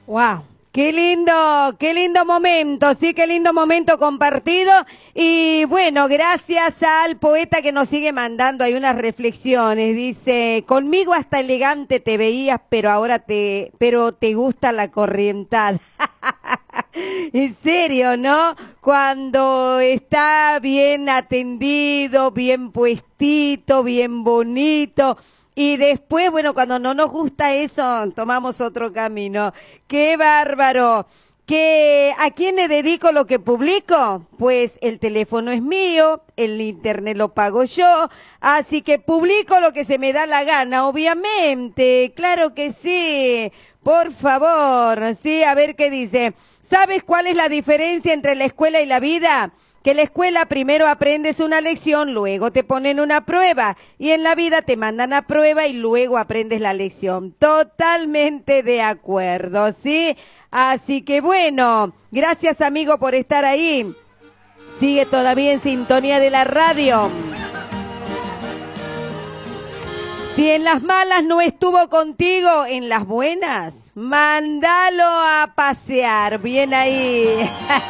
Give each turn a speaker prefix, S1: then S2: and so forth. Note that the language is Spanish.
S1: Wow, qué lindo momento, sí, qué lindo momento compartido. Y bueno, gracias al poeta que nos sigue mandando ahí unas reflexiones. Dice, conmigo hasta elegante te veías, pero te gusta la corrientada. En serio, ¿no? Cuando está bien atendido, bien puestito, bien bonito. Y después, bueno, cuando no nos gusta eso, tomamos otro camino. ¡Qué bárbaro! ¿A quién le dedico lo que publico? Pues el teléfono es mío, el internet lo pago yo, así que publico lo que se me da la gana, obviamente, claro que sí. Por favor, sí, a ver qué dice. ¿Sabes cuál es la diferencia entre la escuela y la vida? Que en la escuela primero aprendes una lección, luego te ponen una prueba y en la vida te mandan a prueba y luego aprendes la lección. Totalmente de acuerdo, ¿sí? Así que bueno, gracias amigo por estar ahí. Sigue todavía en sintonía de la radio. Si en las malas no estuvo contigo, en las buenas, mándalo a pasear. Bien ahí.